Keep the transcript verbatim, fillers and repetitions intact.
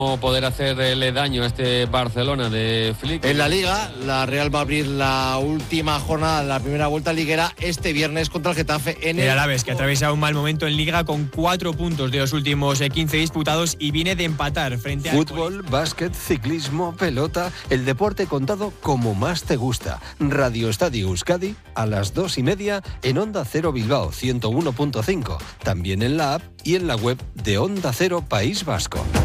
poder hacerle daño a este Barcelona de Flick. En la Liga, la Real va a abrir la última jornada de la primera vuelta liguera este viernes contra el Getafe en el... El Alavés, que atraviesa un mal momento en Liga con cuatro puntos de los últimos quince disputados y viene de empatar frente a... Fútbol, básquet, ciclismo, pelota, el deporte contado como más te gusta. Radio Estadio Euskadi a las dos y media en Onda Cero Bilbao ciento uno punto cinco. También en la app y en la web de Onda Cero País Vasco.